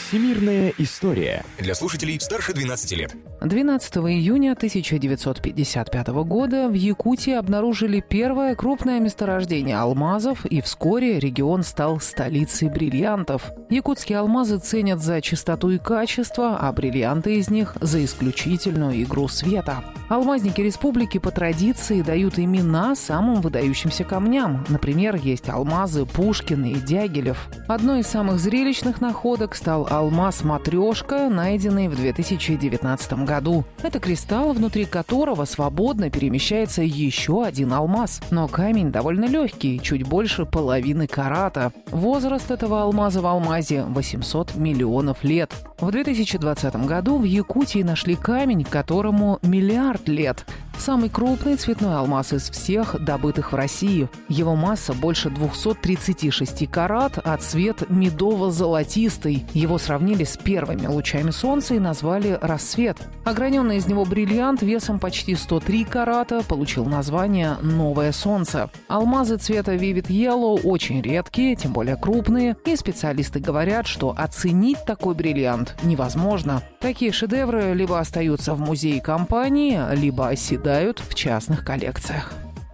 Всемирная история. Для слушателей старше 12 лет. 12 июня 1955 года в Якутии обнаружили первое крупное месторождение алмазов, и вскоре регион стал столицей бриллиантов. Якутские алмазы ценят за чистоту и качество, а бриллианты из них – за исключительную игру света. Алмазники республики по традиции дают имена самым выдающимся камням. Например, есть алмазы Пушкина и Дягилев. Одной из самых зрелищных находок стал алмаз «Матрешка», найденный в 2019 году. Это кристалл, внутри которого свободно перемещается еще один алмаз. Но камень довольно легкий, чуть больше половины карата. Возраст этого алмаза в алмазе – 800 миллионов лет. В 2020 году в Якутии нашли камень, которому миллиард лет. Самый крупный цветной алмаз из всех, добытых в России. Его масса больше 236 карат, а цвет медово-золотистый. Его сравнили с первыми лучами солнца и назвали «Рассвет». Ограненный из него бриллиант весом почти 103 карата получил название «Новое солнце». Алмазы цвета Vivid Yellow очень редкие, тем более крупные, и специалисты говорят, что оценить такой бриллиант невозможно. Такие шедевры либо остаются в музее компании, либо оседают в частных коллекциях.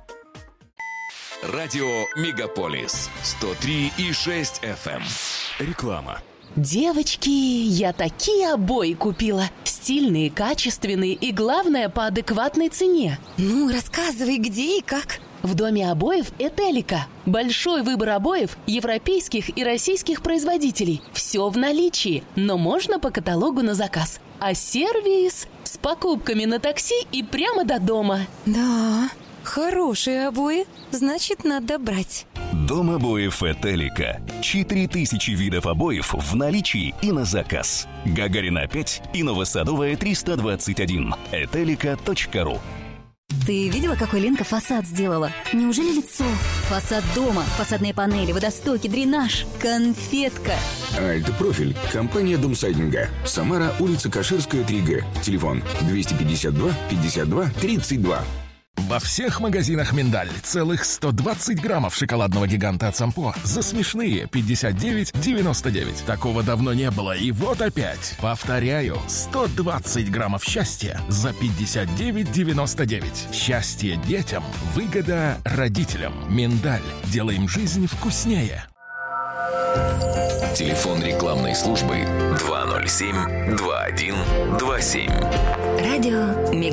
Радио Мегаполис 103,6 FM. Реклама. Девочки, я такие обои купила. Стильные, качественные и, главное, по адекватной цене. Ну, рассказывай, где и как. В доме обоев «Этелика». Большой выбор обоев европейских и российских производителей. Все в наличии, но можно по каталогу на заказ. А сервис с покупками на такси и прямо до дома. Да, хорошие обои, значит, надо брать. Дом обоев «Этелика». 4000 видов обоев в наличии и на заказ. Гагарина 5 и Новосадовая 321. Этелика.ру. Ты видела, какой Ленка фасад сделала? Неужели лицо? Фасад дома, фасадные панели, водостоки, дренаж, конфетка. Альтпрофиль. Компания Домсайдинга. Самара, улица Каширская, 3Г. Телефон 252 52 32. Во всех магазинах «Миндаль» целых 120 граммов шоколадного гиганта от Сампо за смешные 59,99. Такого давно не было, и вот опять. Повторяю, 120 граммов счастья за 59,99. Счастье детям, выгода родителям. «Миндаль». Делаем жизнь вкуснее. Телефон рекламной службы 207 2127. Радио Мегаполис.